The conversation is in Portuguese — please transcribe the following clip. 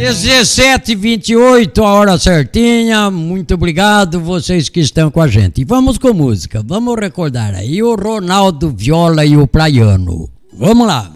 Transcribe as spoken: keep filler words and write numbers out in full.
dezessete e vinte e oito, a hora certinha. Muito obrigado vocês que estão com a gente. E vamos com música. Vamos recordar aí o Ronaldo Viola e o Praiano. Vamos lá.